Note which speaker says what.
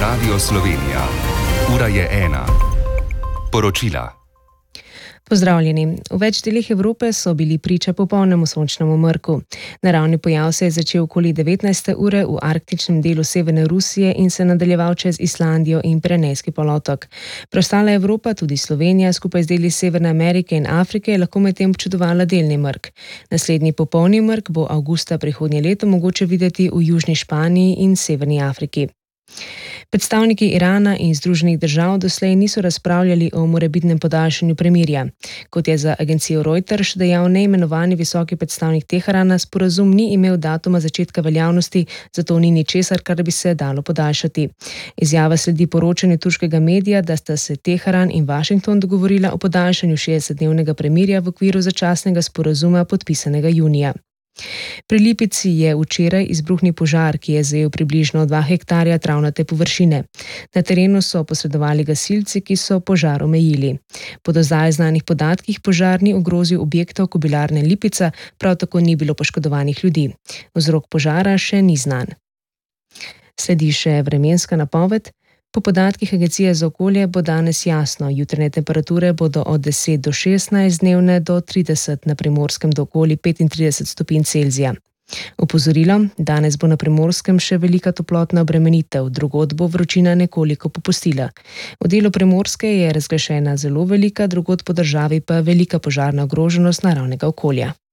Speaker 1: Radio Slovenija. Ura je 1. Poročila.
Speaker 2: Pozdravljeni. V več delih Evrope so bili priča popolnemu sončnemu mrku. Naravni pojav se je začel okoli 19. ure v arktičnem delu severne Rusije in se nadaljeval čez Islandijo in Pirenejski polotok. Preostala Evropa, tudi Slovenija, skupaj z deli Severne Amerike in Afrike, je lahko medtem občudovala delni mrk. Naslednji popolni mrk bo avgusta prihodnje leto mogoče videti v južni Španiji in severni Afriki. Predstavniki Irana in Združenih držav doslej niso razpravljali o morebitnem podaljšanju premirja. Kot je za agencijo Reuters dejal neimenovani visoki predstavnik Teherana, sporazum ni imel datuma začetka veljavnosti, zato ni ničesar, kar bi se dalo podaljšati. Izjava sledi poročanju turškega medija, da sta se Teheran in Washington dogovorila o podaljšanju 60-dnevnega premirja v okviru začasnega sporazuma podpisanega junija. Pri Lipici je včeraj izbruhnil požar, ki je zajel približno 2 hektarja travnate površine. Na terenu so posredovali gasilci, ki so požar omejili. Po do zdaj znanih podatkih požar ni ogrozil objektov kobilarne Lipica, prav tako ni bilo poškodovanih ljudi. Vzrok požara še ni znan. Sledi še vremenska napoved. Po podatkih Agencije za okolje bo danes jasno, jutranje temperature bodo od 10 do 16, dnevne do 30, na Primorskem do okoli 35 stopinj Celzija. Opozorilo, danes bo na Primorskem še velika toplotna obremenitev, drugod bo vročina nekoliko popustila. V delu Primorske je razglašena zelo velika, drugod po državi pa velika požarna ogroženost naravnega okolja.